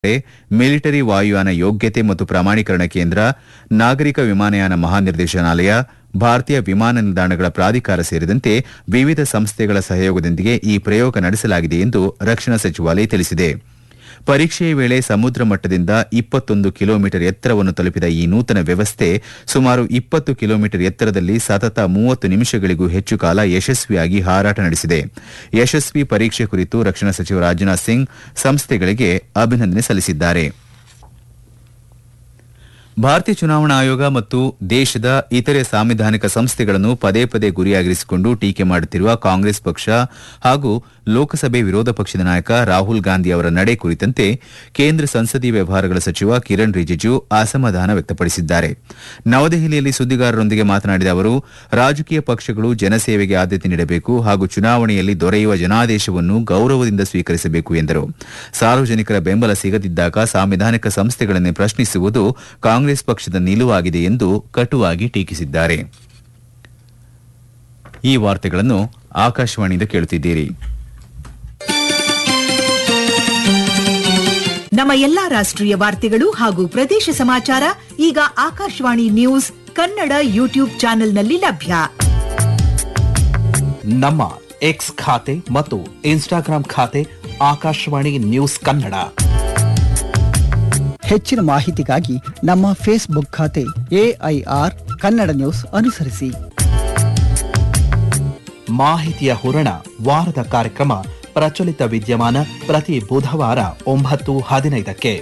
Military ವಾಯುಯಾನ ಯೋಗ್ಯತೆ ಮತ್ತು ಪ್ರಮಾಣೀಕರಣ ಕೇಂದ್ರ, ನಾಗರಿಕ ವಿಮಾನಯಾನ ಮಹಾನಿರ್ದೇಶನಾಲಯ, ಭಾರತೀಯ ವಿಮಾನ ನಿಲ್ದಾಣಗಳ ಪ್ರಾಧಿಕಾರ ಸೇರಿದಂತೆ ವಿವಿಧ ಸಂಸ್ಥೆಗಳ ಸಹಯೋಗದೊಂದಿಗೆ ಈ ಪ್ರಯೋಗ ನಡೆಸಲಾಗಿದೆ ಎಂದು ರಕ್ಷಣಾ ಸಚಿವಾಲಯ ತಿಳಿಸಿದೆ. ಪರೀಕ್ಷೆಯ ವೇಳೆ ಸಮುದ್ರ ಮಟ್ಟದಿಂದ 21 ಕಿಲೋಮೀಟರ್ ಎತ್ತರವನ್ನು ತಲುಪಿದ ಈ ನೂತನ ವ್ಯವಸ್ಥೆ ಸುಮಾರು 20 ಕಿಲೋಮೀಟರ್ ಎತ್ತರದಲ್ಲಿ ಸತತ 30 ನಿಮಿಷಗಳಿಗೂ ಹೆಚ್ಚು ಕಾಲ ಯಶಸ್ವಿಯಾಗಿ ಹಾರಾಟ ನಡೆಸಿದೆ. ಯಶಸ್ವಿ ಪರೀಕ್ಷೆ ಕುರಿತು ರಕ್ಷಣಾ ಸಚಿವ ರಾಜನಾಥ್ ಸಿಂಗ್ ಸಂಸ್ಥೆಗಳಿಗೆ ಅಭಿನಂದನೆ ಸಲ್ಲಿಸಿದ್ದಾರೆ. ಭಾರತೀಯ ಚುನಾವಣಾ ಆಯೋಗ ಮತ್ತು ದೇಶದ ಇತರೆ ಸಾಂವಿಧಾನಿಕ ಸಂಸ್ಥೆಗಳನ್ನು ಪದೇ ಪದೇ ಗುರಿಯಾಗಿರಿಸಿಕೊಂಡು ಟೀಕೆ ಮಾಡುತ್ತಿರುವ ಕಾಂಗ್ರೆಸ್ ಪಕ್ಷ ಹಾಗೂ ಲೋಕಸಭೆ ವಿರೋಧ ಪಕ್ಷದ ನಾಯಕ ರಾಹುಲ್ ಗಾಂಧಿ ಅವರ ನಡೆ ಕುರಿತಂತೆ ಕೇಂದ್ರ ಸಂಸದೀಯ ವ್ಯವಹಾರಗಳ ಸಚಿವ ಕಿರಣ್ ರಿಜಿಜು ಅಸಮಾಧಾನ ವ್ಯಕ್ತಪಡಿಸಿದ್ದಾರೆ. ನವದೆಹಲಿಯಲ್ಲಿ ಸುದ್ದಿಗಾರರೊಂದಿಗೆ ಮಾತನಾಡಿದ ಅವರು, ರಾಜಕೀಯ ಪಕ್ಷಗಳು ಜನಸೇವೆಗೆ ಆದ್ಯತೆ ನೀಡಬೇಕು ಹಾಗೂ ಚುನಾವಣೆಯಲ್ಲಿ ದೊರೆಯುವ ಜನಾದೇಶವನ್ನು ಗೌರವದಿಂದ ಸ್ವೀಕರಿಸಬೇಕು ಎಂದರು. ಸಾರ್ವಜನಿಕರ ಬೆಂಬಲ ಸಿಗದಿದ್ದಾಗ ಸಾಂವಿಧಾನಿಕ ಸಂಸ್ಥೆಗಳನ್ನೇ ಪ್ರಶ್ನಿಸುವುದು ಕಾಂಗ್ರೆಸ್ ಪಕ್ಷದ ನಿಲುವಾಗಿದೆ ಎಂದು ಕಟುವಾಗಿ ಟೀಕಿಸಿದ್ದಾರೆ. ಈ ವಾರ್ತೆಗಳನ್ನು ಆಕಾಶವಾಣಿಯಿಂದ ಕೇಳುತ್ತಿದ್ದೀರಿ. ನಮ್ಮ ಎಲ್ಲಾ ರಾಷ್ಟ್ರೀಯ ವಾರ್ತೆಗಳು ಹಾಗೂ ಪ್ರದೇಶ ಸಮಾಚಾರ ಈಗ ಆಕಾಶವಾಣಿ ನ್ಯೂಸ್ ಕನ್ನಡ ಯೂಟ್ಯೂಬ್ ಚಾನೆಲ್ನಲ್ಲಿ ಲಭ್ಯ. ನಮ್ಮ ಎಕ್ಸ್ ಖಾತೆ ಮತ್ತು ಇನ್ಸ್ಟಾಗ್ರಾಂ ಖಾತೆ ಆಕಾಶವಾಣಿ ನ್ಯೂಸ್ ಕನ್ನಡ. ಹೆಚ್ಚಿನ ಮಾಹಿತಿಗಾಗಿ ನಮ್ಮ ಫೇಸ್ಬುಕ್ ಖಾತೆ AIR ಕನ್ನಡ ನ್ಯೂಸ್ ಅನುಸರಿಸಿ. ಮಾಹಿತಿಯ ಹೂರಣ ವಾರದ ಕಾರ್ಯಕ್ರಮ ಪ್ರಚಲಿತ ವಿದ್ಯಮಾನ ಪ್ರತಿ ಬುಧವಾರ 9:15ಕ್ಕೆ.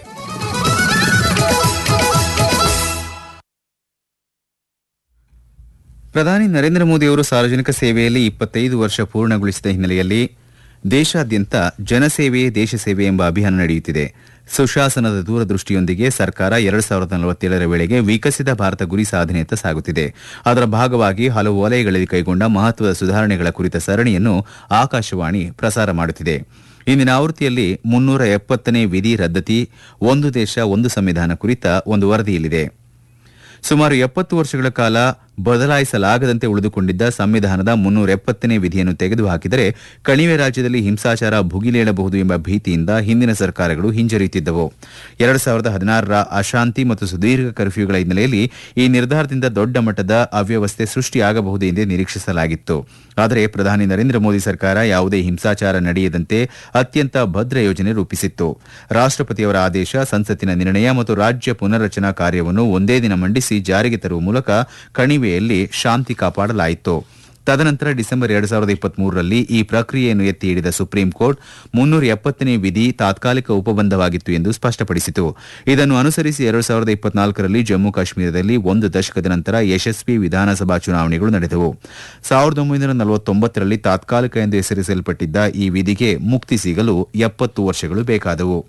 ಪ್ರಧಾನಿ ನರೇಂದ್ರ ಮೋದಿ ಅವರು ಸಾರ್ವಜನಿಕ ಸೇವೆಯಲ್ಲಿ 25 ವರ್ಷ ಪೂರ್ಣಗೊಳಿಸಿದ ಹಿನ್ನೆಲೆಯಲ್ಲಿ ದೇಶಾದ್ಯಂತ ಜನಸೇವೆಯೇ ದೇಶ ಸೇವೆ ಎಂಬ ಅಭಿಯಾನ ನಡೆಯುತ್ತಿದೆ. ಸುಶಾಸನದ ದೂರದೃಷ್ಟಿಯೊಂದಿಗೆ ಸರ್ಕಾರ 2047ರ ವೇಳೆಗೆ ವಿಕಸಿತ ಭಾರತ ಗುರಿ ಸಾಧನೆಯತ್ತ ಸಾಗುತ್ತಿದೆ. ಅದರ ಭಾಗವಾಗಿ ಹಲವು ವಲಯಗಳಲ್ಲಿ ಕೈಗೊಂಡ ಮಹತ್ವದ ಸುಧಾರಣೆಗಳ ಕುರಿತ ಸರಣಿಯನ್ನು ಆಕಾಶವಾಣಿ ಪ್ರಸಾರ ಮಾಡುತ್ತಿದೆ. ಇಂದಿನ ಆವೃತ್ತಿಯಲ್ಲಿ 370ನೇ ವಿಧಿ ರದ್ದತಿ, ಒಂದು ದೇಶ ಒಂದು ಸಂವಿಧಾನ ಕುರಿತ ಒಂದು ವರದಿಯಲ್ಲಿದೆ. ಸುಮಾರು 70 ವರ್ಷಗಳ ಕಾಲ ಬದಲಾಯಿಸಲಾಗದಂತೆ ಉಳಿದುಕೊಂಡಿದ್ದ ಸಂವಿಧಾನದ 370ನೇ ವಿಧಿಯನ್ನು ತೆಗೆದುಹಾಕಿದರೆ ಕಣಿವೆ ರಾಜ್ಯದಲ್ಲಿ ಹಿಂಸಾಚಾರ ಭುಗಿಲೇಳಬಹುದು ಎಂಬ ಭೀತಿಯಿಂದ ಹಿಂದಿನ ಸರ್ಕಾರಗಳು ಹಿಂಜರಿಯುತ್ತಿದ್ದವು. 2016ರ ಅಶಾಂತಿ ಮತ್ತು ಸುದೀರ್ಘ ಕರ್ಫ್ಯೂಗಳ ಹಿನ್ನೆಲೆಯಲ್ಲಿ ಈ ನಿರ್ಧಾರದಿಂದ ದೊಡ್ಡ ಮಟ್ಟದ ಅವ್ಯವಸ್ಥೆ ಸೃಷ್ಟಿಯಾಗಬಹುದು ಎಂದೇ ನಿರೀಕ್ಷಿಸಲಾಗಿತ್ತು. ಆದರೆ ಪ್ರಧಾನಿ ನರೇಂದ್ರ ಮೋದಿ ಸರ್ಕಾರ ಯಾವುದೇ ಹಿಂಸಾಚಾರ ನಡೆಯದಂತೆ ಅತ್ಯಂತ ಭದ್ರ ಯೋಜನೆ ರೂಪಿಸಿತ್ತು. ರಾಷ್ಟಪತಿಯವರ ಆದೇಶ, ಸಂಸತ್ತಿನ ನಿರ್ಣಯ ಮತ್ತು ರಾಜ್ಯ ಪುನರ್ರಚನಾ ಕಾರ್ಯವನ್ನು ಒಂದೇ ದಿನ ಮಂಡಿಸಿ ಜಾರಿಗೆ ತರುವ ಮೂಲಕ ಕಣಿವೆಯಲ್ಲಿ ಶಾಂತಿ ಕಾಪಾಡಲಾಯಿತು. ತದನಂತರ ಡಿಸೆಂಬರ್ 2023ರಲ್ಲಿ ಈ ಪ್ರಕ್ರಿಯೆಯನ್ನು ಎತ್ತಿ ಹಿಡಿದ ಸುಪ್ರೀಂ ಕೋರ್ಟ್ 370ನೇ ವಿಧಿ ತಾತ್ಕಾಲಿಕ ಉಪಬಂಧವಾಗಿತ್ತು ಎಂದು ಸ್ಪಷ್ಟಪಡಿಸಿತು. ಇದನ್ನು ಅನುಸರಿಸಿ 2024ರಲ್ಲಿ ಜಮ್ಮು ಕಾಶ್ಮೀರದಲ್ಲಿ ಒಂದು ದಶಕದ ನಂತರ ಯಶಸ್ವಿ ವಿಧಾನಸಭಾ ಚುನಾವಣೆಗಳು ನಡೆದವು. 1949ರಲ್ಲಿ ತಾತ್ಕಾಲಿಕ ಎಂದು ಹೆಸರಿಸಲ್ಪಟ್ಟಿದ್ದ ಈ ವಿಧಿಗೆ ಮುಕ್ತಿ ಸಿಗಲು 70 ವರ್ಷಗಳು ಬೇಕಾದವು.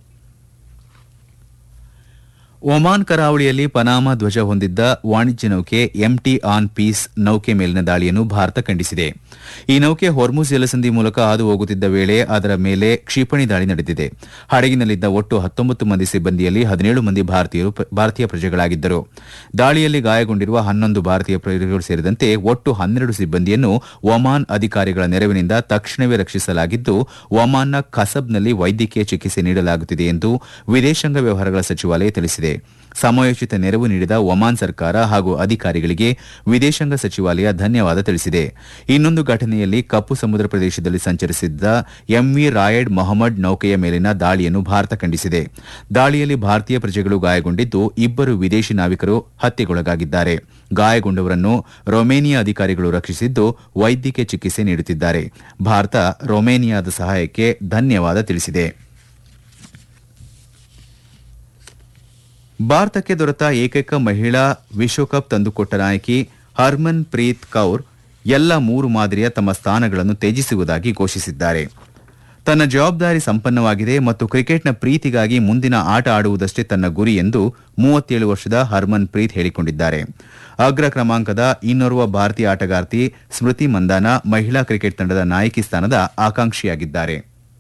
ಒಮಾನ್ ಕರಾವಳಿಯಲ್ಲಿ ಪನಾಮಾ ಧ್ವಜ ಹೊಂದಿದ್ದ ವಾಣಿಜ್ಯ ನೌಕೆ ಎಂಟಿ ಆನ್ ಪೀಸ್ ನೌಕೆ ಮೇಲಿನ ದಾಳಿಯನ್ನು ಭಾರತ ಖಂಡಿಸಿದೆ. ಈ ನೌಕೆ ಹೊರ್ಮುಜ್ ಜಲಸಂಧಿ ಮೂಲಕ ಹಾದು ಹೋಗುತ್ತಿದ್ದ ವೇಳೆ ಅದರ ಮೇಲೆ ಕ್ಷಿಪಣಿ ದಾಳಿ ನಡೆದಿದೆ. ಹಡಗಿನಲ್ಲಿದ್ದ ಒಟ್ಟು 19 ಮಂದಿ ಸಿಬ್ಬಂದಿಯಲ್ಲಿ 17 ಮಂದಿ ಭಾರತೀಯ ಪ್ರಜೆಗಳಾಗಿದ್ದರು. ದಾಳಿಯಲ್ಲಿ ಗಾಯಗೊಂಡಿರುವ 11 ಭಾರತೀಯ ಪ್ರಜೆಗಳು ಸೇರಿದಂತೆ ಒಟ್ಟು 12 ಸಿಬ್ಬಂದಿಯನ್ನು ಒಮಾನ್ ಅಧಿಕಾರಿಗಳ ನೆರವಿನಿಂದ ತಕ್ಷಣವೇ ರಕ್ಷಿಸಲಾಗಿದ್ದು, ಒಮಾನ್ನ ಖಸಬ್ನಲ್ಲಿ ವೈದ್ಯಕೀಯ ಚಿಕಿತ್ಸೆ ನೀಡಲಾಗುತ್ತಿದೆ ಎಂದು ವಿದೇಶಾಂಗ ವ್ಯವಹಾರಗಳ ಸಚಿವಾಲಯ ತಿಳಿಸಿದೆ. ಸಮಯೋಚಿತ ನೆರವು ನೀಡಿದ ಒಮಾನ್ ಸರ್ಕಾರ ಹಾಗೂ ಅಧಿಕಾರಿಗಳಿಗೆ ವಿದೇಶಾಂಗ ಸಚಿವಾಲಯ ಧನ್ಯವಾದ ತಿಳಿಸಿದೆ. ಇನ್ನೊಂದು ಘಟನೆಯಲ್ಲಿ ಕಪ್ಪು ಸಮುದ್ರ ಪ್ರದೇಶದಲ್ಲಿ ಸಂಚರಿಸಿದ್ದ ಎಂವಿ ರಾಯಡ್ ಮೊಹಮ್ಮದ್ ನೌಕೆಯ ಮೇಲಿನ ದಾಳಿಯನ್ನು ಭಾರತ ಖಂಡಿಸಿದೆ. ದಾಳಿಯಲ್ಲಿ ಭಾರತೀಯ ಪ್ರಜೆಗಳು ಗಾಯಗೊಂಡಿದ್ದು, 2 ವಿದೇಶಿ ನಾವಿಕರು ಹತ್ಯೆಗೊಳಗಾಗಿದ್ದಾರೆ. ಗಾಯಗೊಂಡವರನ್ನು ರೊಮೇನಿಯಾ ಅಧಿಕಾರಿಗಳು ರಕ್ಷಿಸಿದ್ದು, ವೈದ್ಯಕೀಯ ಚಿಕಿತ್ಸೆ ನೀಡುತ್ತಿದ್ದಾರೆ. ಭಾರತ ರೊಮೇನಿಯಾದ ಸಹಾಯಕ್ಕೆ ಧನ್ಯವಾದ ತಿಳಿಸಿದೆ. ಭಾರತಕ್ಕೆ ದೊರೆತ ಏಕೈಕ ಮಹಿಳಾ ವಿಶ್ವಕಪ್ ತಂದುಕೊಟ್ಟ ನಾಯಕಿ ಹರ್ಮನ್ ಪ್ರೀತ್ ಕೌರ್ ಎಲ್ಲ 3 ಮಾದರಿಯ ತಮ್ಮ ಸ್ಥಾನಗಳನ್ನು ತ್ಯಜಿಸುವುದಾಗಿ ಘೋಷಿಸಿದ್ದಾರೆ. ತನ್ನ ಜವಾಬ್ದಾರಿ ಸಂಪನ್ನವಾಗಿದೆ ಮತ್ತು ಕ್ರಿಕೆಟ್ನ ಪ್ರೀತಿಗಾಗಿ ಮುಂದಿನ ಆಟ ಆಡುವುದಷ್ಟೇ ತನ್ನ ಗುರಿ ಎಂದು 37 ವರ್ಷದ ಹರ್ಮನ್ ಪ್ರೀತ್ ಹೇಳಿಕೊಂಡಿದ್ದಾರೆ. ಅಗ್ರ ಕ್ರಮಾಂಕದ ಇನ್ನೋರ್ವ ಭಾರತೀಯ ಆಟಗಾರ್ತಿ ಸ್ಮೃತಿ ಮಂದಾನ ಮಹಿಳಾ ಕ್ರಿಕೆಟ್ ತಂಡದ ನಾಯಕಿ ಸ್ಥಾನದ ಆಕಾಂಕ್ಷಿಯಾಗಿದ್ದಾರೆ.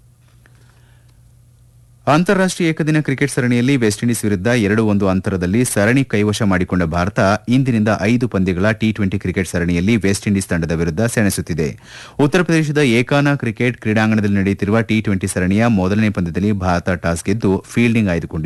ಅಂತಾರಾಷ್ಟೀಯ ಏಕದಿನ ಕ್ರಿಕೆಟ್ ಸರಣಿಯಲ್ಲಿ ವೆಸ್ಟ್ ಇಂಡೀಸ್ ವಿರುದ್ಧ 2-1 ಅಂತರದಲ್ಲಿ ಸರಣಿ ಕೈವಶ ಮಾಡಿಕೊಂಡ ಭಾರತ ಇಂದಿನಿಂದ 5 ಪಂದ್ಯಗಳ ಟಿ20 ಕ್ರಿಕೆಟ್ ಸರಣಿಯಲ್ಲಿ ವೆಸ್ಟ್ ಇಂಡೀಸ್ ತಂಡದ ವಿರುದ್ಧ ಸೆಣಸುತ್ತಿದೆ. ಉತ್ತರ ಪ್ರದೇಶದ ಏಕಾನ ಕ್ರಿಕೆಟ್ ಕ್ರೀಡಾಂಗಣದಲ್ಲಿ ನಡೆಯುತ್ತಿರುವ ಟಿ20 ಸರಣಿಯ ಮೊದಲನೇ ಪಂದ್ಯದಲ್ಲಿ ಭಾರತ ಟಾಸ್ ಗೆದ್ದು ಫೀಲ್ಡಿಂಗ್ ಆಯ್ದುಕೊಂಡಿದೆ.